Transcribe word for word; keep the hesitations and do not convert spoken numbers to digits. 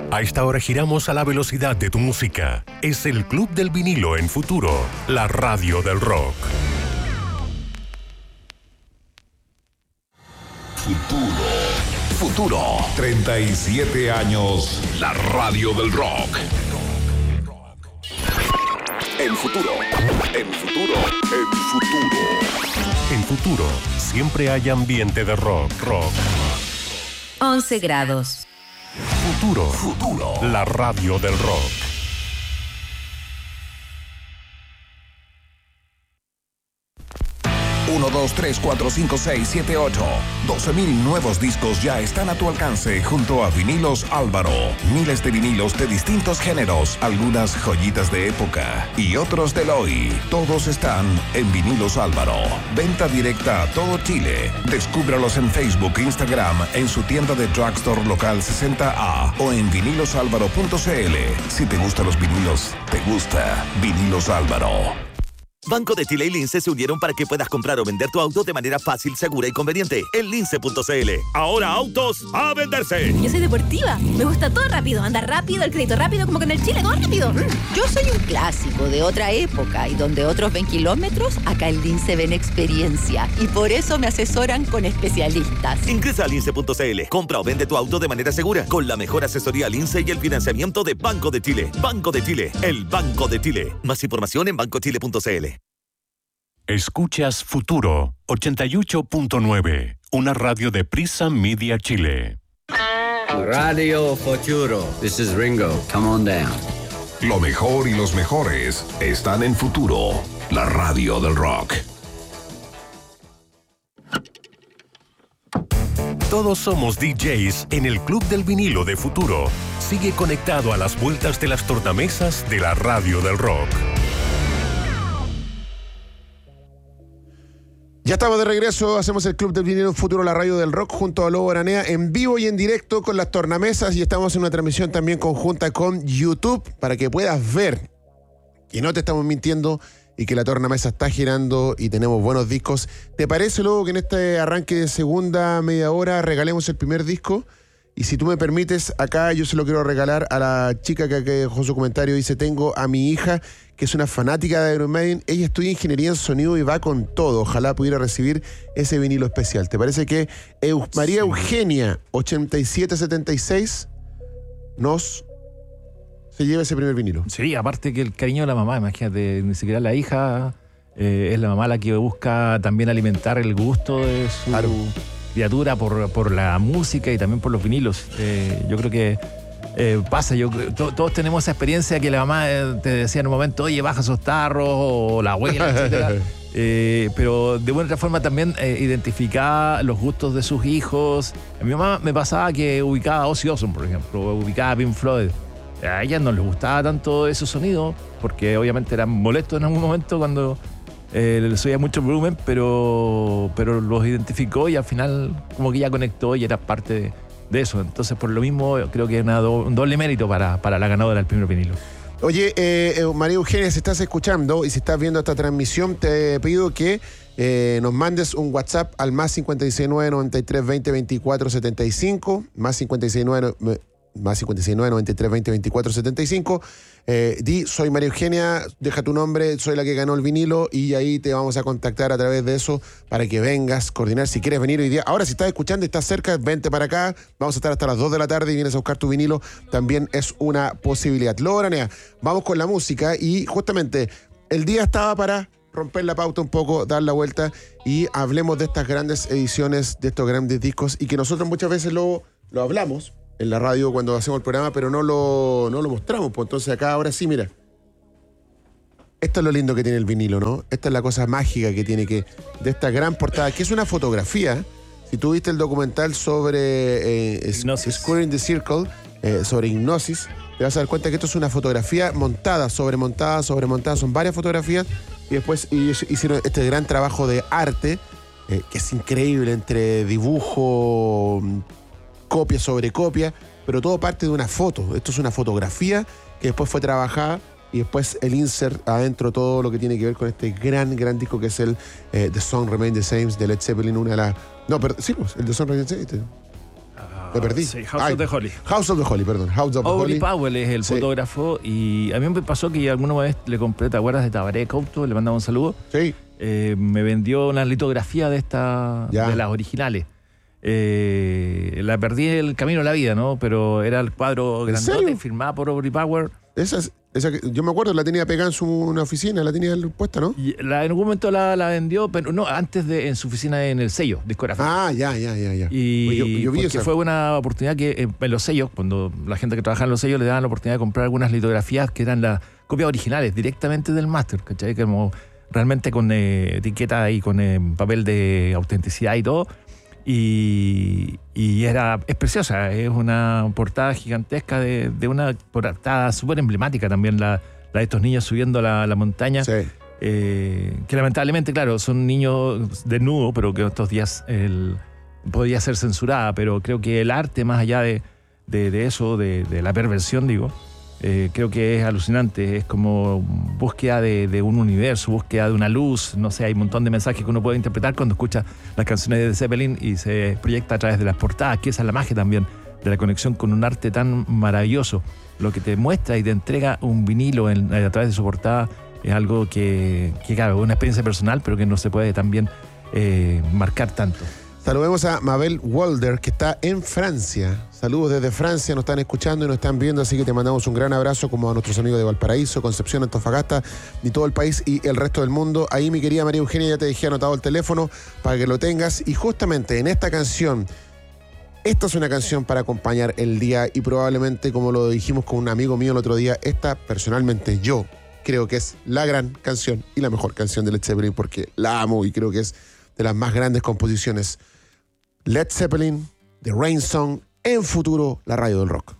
A esta hora giramos a la velocidad de tu música. Es el Club del Vinilo en Futuro, la radio del rock. Futuro. Futuro. treinta y siete años. La radio del rock. En Futuro. En Futuro. En Futuro. En Futuro, siempre hay ambiente de rock. Rock. once grados. Futuro. Futuro. La radio del rock. uno, dos, tres, cuatro, cinco, seis, siete, ocho. doce mil nuevos discos ya están a tu alcance junto a Vinilos Álvaro. Miles de vinilos de distintos géneros, algunas joyitas de época y otros del hoy. Todos están en Vinilos Álvaro. Venta directa a todo Chile. Descúbralos en Facebook e Instagram, en su tienda de Drugstore Local sesenta A o en vinilos álvaro punto c l. Si te gustan los vinilos, te gusta Vinilos Álvaro. Banco de Chile y Lince se unieron para que puedas comprar o vender tu auto de manera fácil, segura y conveniente. En lince punto c l. Ahora autos a venderse. Yo soy deportiva. Me gusta todo rápido. Andar rápido, el crédito rápido, como que en el Chile todo rápido. Yo soy un clásico de otra época y donde otros ven kilómetros, acá en Lince ven experiencia. Y por eso me asesoran con especialistas. Ingresa a lince punto c l. Compra o vende tu auto de manera segura con la mejor asesoría Lince y el financiamiento de Banco de Chile. Banco de Chile, el Banco de Chile. Más información en banco chile punto c l. Escuchas Futuro ochenta y ocho punto nueve, una radio de Prisa Media Chile. Radio Futuro. This is Ringo. Come on down. Lo mejor y los mejores están en Futuro, la radio del rock. Todos somos D Js en el Club del Vinilo de Futuro. Sigue conectado a las vueltas de las tornamesas de la radio del rock. Ya estamos de regreso, hacemos el Club del Vinilo Futuro, la radio del rock, junto a Lobo Aranea, en vivo y en directo con las tornamesas, y estamos en una transmisión también conjunta con YouTube, para que puedas ver que no te estamos mintiendo y que la tornamesa está girando y tenemos buenos discos. ¿Te parece, Lobo, que en este arranque de segunda media hora regalemos el primer disco? Y si tú me permites, acá yo se lo quiero regalar a la chica que, que dejó su comentario. Dice, tengo a mi hija, que es una fanática de Iron Maiden. Ella estudia ingeniería en sonido y va con todo. Ojalá pudiera recibir ese vinilo especial. ¿Te parece que Eu- María sí. Eugenia, ochenta y siete setenta y seis, nos se lleva ese primer vinilo? Sí, aparte que el cariño de la mamá, imagínate, ni siquiera la hija, eh, es la mamá la que busca también alimentar el gusto de su... Claro. criatura por, por la música y también por los vinilos. Eh, yo creo que eh, pasa, yo to, todos tenemos esa experiencia que la mamá eh, te decía en un momento, oye, baja esos tarros, o la abuela, etcétera. Eh, pero de buena otra forma también eh, identificaba los gustos de sus hijos. A mi mamá me pasaba que ubicaba a Ozzy Osbourne, por ejemplo, ubicaba a Pink Floyd. A ella no les gustaba tanto esos sonidos, porque obviamente eran molestos en algún momento cuando Eh, les oía mucho volumen, pero, pero los identificó y al final como que ya conectó y era parte de, de eso. Entonces, por lo mismo, creo que es una do, un doble mérito para, para la ganadora del primer vinilo. Oye, eh, María Eugenia, si estás escuchando y si estás viendo esta transmisión, te pido que eh, nos mandes un WhatsApp al más cincuenta y seis nueve, noventa y tres, veinte, veinticuatro, setenta y cinco, más cincuenta y seis nueve, más cincuenta y seis nueve, noventa y tres, veinte, veinticuatro, setenta y cinco. Eh, di, soy María Eugenia, deja tu nombre, soy la que ganó el vinilo, y ahí te vamos a contactar a través de eso para que vengas, coordinar si quieres venir hoy día. Ahora, si estás escuchando y estás cerca, vente para acá, vamos a estar hasta las dos de la tarde y vienes a buscar tu vinilo, también es una posibilidad. Lobo Aranea, vamos con la música, y justamente el día estaba para romper la pauta un poco, dar la vuelta, y hablemos de estas grandes ediciones, de estos grandes discos, y que nosotros muchas veces lo, lo hablamos en la radio cuando hacemos el programa, pero no lo, no lo mostramos. Pues entonces acá ahora sí, mira. Esto es lo lindo que tiene el vinilo, ¿no? Esta es la cosa mágica que tiene, que de esta gran portada, que es una fotografía. Si tú viste el documental sobre eh, Square in the Circle, eh, sobre Hipnosis, te vas a dar cuenta que esto es una fotografía montada, sobremontada, sobremontada. Son varias fotografías, y después hicieron este gran trabajo de arte, eh, que es increíble, entre dibujo, copia sobre copia, pero todo parte de una foto. Esto es una fotografía que después fue trabajada, y después el insert adentro, todo lo que tiene que ver con este gran, gran disco que es el eh, The Song Remains the Same de Led Zeppelin, una de las... No, pero sí, pues, el The Song Remains the Same. Te perdí. Sí, House Ay, of the Holy. House of the Holy, perdón. House of the Aubrey Holy. Powell es el Sí. fotógrafo y a mí me pasó que alguna vez le compré, ¿te acuerdas de Tabaré Couto? Le mandaba un saludo. Sí. Eh, me vendió una litografía de esta, Ya. de las originales. Eh, la perdí en el camino de la vida, ¿no? Pero era el cuadro ¿En grandote, serio? firmado por Aubrey Powell. Esa, es- esa que- yo me acuerdo, la tenía pegada en su una oficina, la tenía puesta, ¿no? Y la, en algún momento la, la vendió, pero no, antes de en su oficina en el sello discográfico. Ah, ya, ya, ya, ya. Y Pues yo, yo vi porque esa. fue una oportunidad que eh, en los sellos, cuando la gente que trabajaba en los sellos le daban la oportunidad de comprar algunas litografías que eran las copias originales directamente del máster, ¿cachai? Como realmente con eh, etiqueta y con eh, papel de autenticidad y todo. Y, y era, es preciosa, es una portada gigantesca de, de una portada súper emblemática también, la, la de estos niños subiendo la, la montaña. Sí. Eh, que lamentablemente, claro, son niños desnudos, pero que estos días el, podía ser censurada, pero creo que el arte, más allá de, de, de eso, de, de la perversión, digo, eh, creo que es alucinante, es como búsqueda de, de un universo, búsqueda de una luz, no sé, hay un montón de mensajes que uno puede interpretar cuando escucha las canciones de Zeppelin y se proyecta a través de las portadas, que esa es la magia también de la conexión con un arte tan maravilloso. Lo que te muestra y te entrega un vinilo en, a través de su portada es algo que, que claro, es una experiencia personal, pero que no se puede también eh, marcar tanto. Saludemos a Mabel Walder, que está en Francia. Saludos desde Francia, nos están escuchando y nos están viendo, así que te mandamos un gran abrazo, como a nuestros amigos de Valparaíso, Concepción, Antofagasta y todo el país y el resto del mundo. Ahí, mi querida María Eugenia, ya te dejé anotado el teléfono para que lo tengas. Y justamente en esta canción, esta es una canción para acompañar el día y probablemente, como lo dijimos con un amigo mío el otro día, esta personalmente yo creo que es la gran canción y la mejor canción de Led Zeppelin porque la amo y creo que es de las más grandes composiciones. Led Zeppelin, The Rain Song, en Futuro, la radio del rock.